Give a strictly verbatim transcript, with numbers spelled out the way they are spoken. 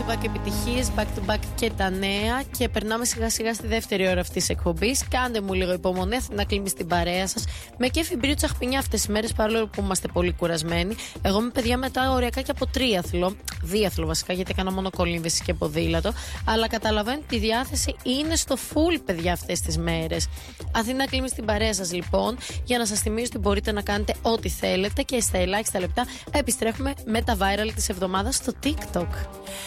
to back επιτυχίες, back to back και τα νέα. Και περνάμε σιγά σιγά στη δεύτερη ώρα αυτής της εκπομπής. Κάντε μου λίγο υπομονή, να κλείνει στην παρέα σας. Με κέφι μπρίο τσαχπινιά αυτές τις μέρες, παρόλο που είμαστε πολύ κουρασμένοι. Εγώ είμαι παιδιά μετά οριακά και από τρίαθλο. Δίαθλο βασικά, γιατί έκανα μόνο κολύμβηση και ποδήλατο. Αλλά καταλαβαίνω ότι η διάθεση είναι στο full, παιδιά, αυτές τις μέρες. Αθήνα κλείνει στην παρέα σας λοιπόν, για να σας θυμίσω ότι μπορείτε να κάνετε ό,τι θέλετε και στα ελάχιστα λεπτά επιστρέφουμε με τα viral της εβδομάδας στο TikTok.